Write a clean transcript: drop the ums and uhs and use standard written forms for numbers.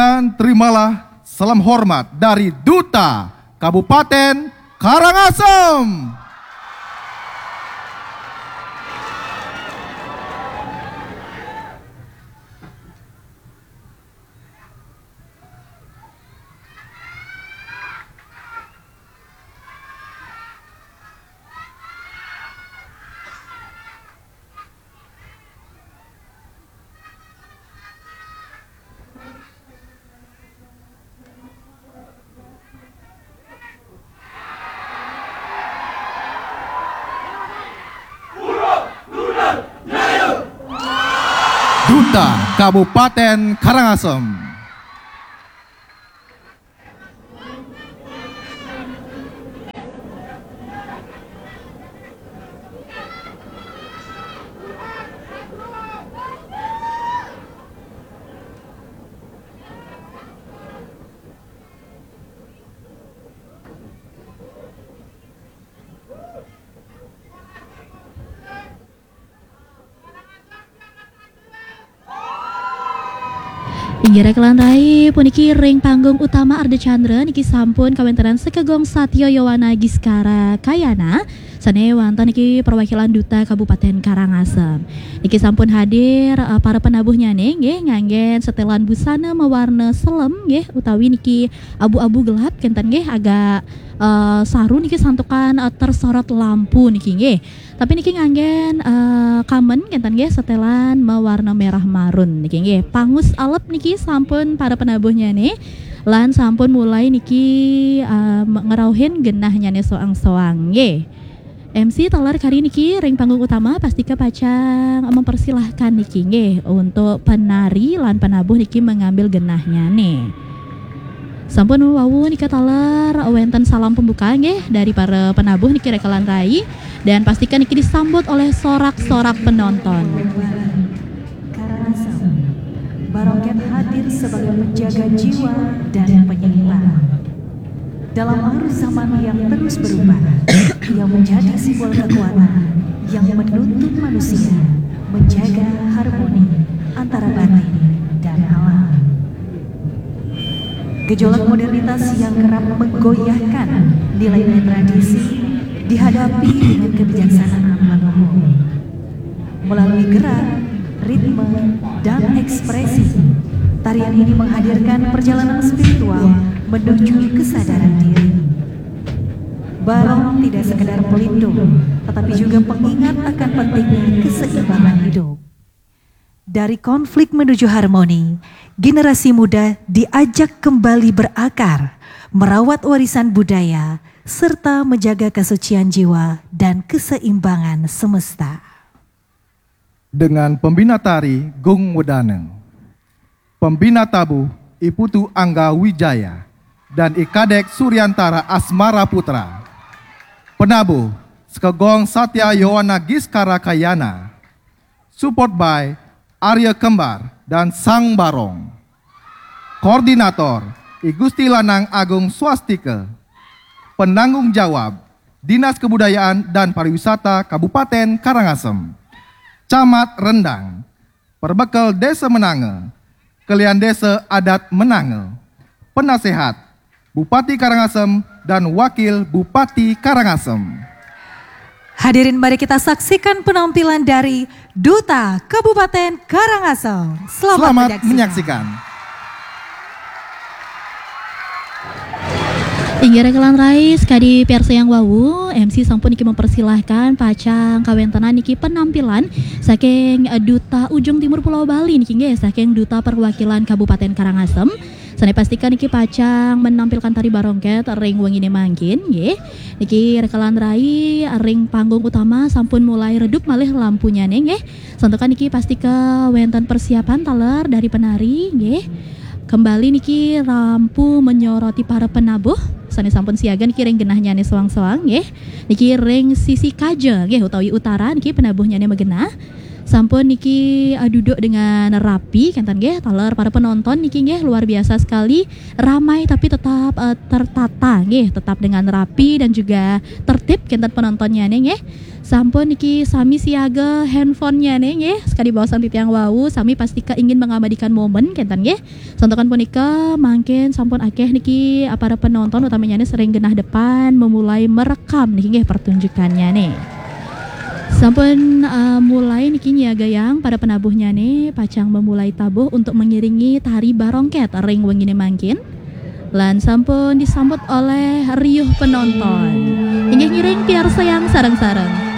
Dan terimalah salam hormat dari Duta Kabupaten Karangasem. Duta Kabupaten Karangasem. Inggih kelantai puniki ring panggung utama Arda Chandra niki sampun kawentenan Sekegong Satyo Yowana Giskara Kayana sane wonten niki perwakilan Duta Kabupaten Karangasem. Niki sampun hadir para penabuhnya nggih nganggen setelan busana mewarna selem nggih utawi niki abu-abu gelap kenten nggih agak saru niki santukan tersorot lampu niki nggih. Tapi niki nganggen kamen kenten nggih setelan mewarna merah marun niki nggih. Pangus alep niki sampun para penabuhnya nih lan sampun mulai niki ngerauhin genahnya nih soang-soang nggih. MC telar kali niki ring panggung utama pasti kepacang mempersilahkan niki nggih untuk penari lan penabuh niki mengambil genahnya nih. Sampun wawu niki telar wenten salam pembuka nggih dari para penabuh niki rekalan rai dan pastikan niki disambut oleh sorak-sorak penonton. Karangasem, Baroket hadir sebagai penjaga jiwa dan penyeimbang. Dalam arus zaman yang terus berubah, yang menjadi simbol kekuatan yang menuntut manusia menjaga harmoni antara batin dan alam. Gejolak modernitas yang kerap menggoyahkan nilai-nilai tradisi dihadapi dengan kebijaksanaan leluhur. Melalui gerak, ritme, dan ekspresi, tarian ini menghadirkan perjalanan spiritual menuju kesadaran diri. Barong tidak sekedar pelindung, tetapi juga pengingat akan pentingnya keseimbangan hidup. Dari konflik menuju harmoni, generasi muda diajak kembali berakar, merawat warisan budaya, serta menjaga kesucian jiwa dan keseimbangan semesta. Dengan pembina tari Gung Wedaneng, pembina tabuh Iputu Angga Wijaya, dan Ikadek Suryantara Asmara Putra, penabuh Sekegong Satya Yowana Giskara Kayana, support by Arya Kembar dan Sang Barong, koordinator I Gusti Lanang Agung Swastika, penanggung jawab Dinas Kebudayaan dan Pariwisata Kabupaten Karangasem, Camat Rendang, Perbekal Desa Menange, Kelian Desa Adat Menange, penasehat Bupati Karangasem dan Wakil Bupati Karangasem. Hadirin, mari kita saksikan penampilan dari Duta Kabupaten Karangasem. Selamat menyaksikan. Inggih kelan rai sekadi persa yang wawu MC sampun niki mempersilahkan pacang kawentenan niki penampilan saking Duta Ujung Timur Pulau Bali niki nggih saking Duta Perwakilan Kabupaten Karangasem. Sane pastikan niki pacang menampilkan tari barongket ring wengine mangkin nggih. Niki rekalan rai ring panggung utama sampun mulai redup malih lampunya nggih. Santukan niki pasti ke wenten persiapan taler dari penari nggih. Kembali niki lampu menyoroti para penabuh. Sane sampun siaga niki ring genahnya nih soang-soang nggih. Niki ring sisi kaje nggih utawi utara niki penabuhnya nih megenah. Sampun niki duduk dengan rapi kenten nggih taler para penonton niki nggih luar biasa sekali, ramai tapi tetap tertata nggih, tetap dengan rapi dan juga tertib kenten penontonnya nggih. Sampun niki sami siaga handphonenya nggih, sekali bawasan titiang wau sami pasti ingin mengabadikan momen kenten nggih. Sontokan punika mangkin sampun akeh niki para penonton utamanya nih sering genah depan memulai merekam niki nggih pertunjukannya nih. Sampun mulai niki nyiaga yang pada penabuhnya nih pacang memulai tabuh untuk mengiringi tari barongket ring wengine mangkin. Lan sampun disambut oleh riuh penonton. Inggih ngiring piarsa yang sareng-sareng.